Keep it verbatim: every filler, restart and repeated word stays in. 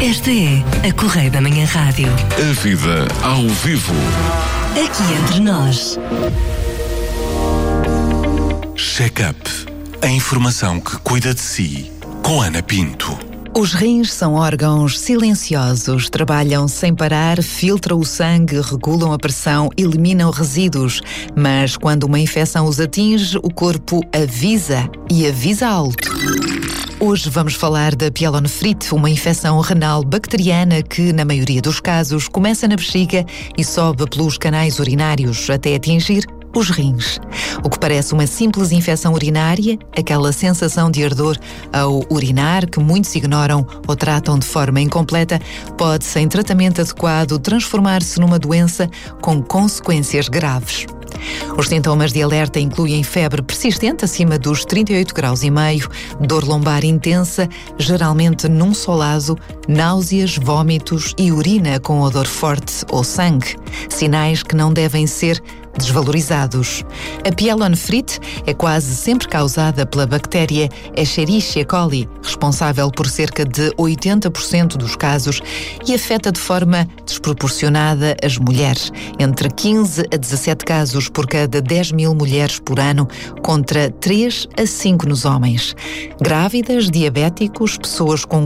Esta é a Correia da Manhã Rádio. A vida ao vivo. Aqui entre nós. Check-up. A informação que cuida de si. Com Ana Pinto. Os rins são órgãos silenciosos, trabalham sem parar, filtram o sangue, regulam a pressão, eliminam resíduos. Mas quando uma infecção os atinge, o corpo avisa e avisa alto. Hoje vamos falar da pielonefrite, uma infecção renal bacteriana que, na maioria dos casos, começa na bexiga e sobe pelos canais urinários até atingir os rins. O que parece uma simples infecção urinária, aquela sensação de ardor ao urinar que muitos ignoram ou tratam de forma incompleta, pode, sem tratamento adequado, transformar-se numa doença com consequências graves. Os sintomas de alerta incluem febre persistente acima dos trinta e oito graus e meio, dor lombar intensa, geralmente num só lado, náuseas, vômitos e urina com odor forte ou sangue, sinais que não devem ser desvalorizados. A pielonefrite é quase sempre causada pela bactéria Escherichia coli, responsável por cerca de oitenta por cento dos casos e afeta de forma desproporcionada as mulheres, entre quinze a dezassete casos por cada dez mil mulheres por ano, contra três a cinco nos homens. Grávidas, diabéticos, pessoas com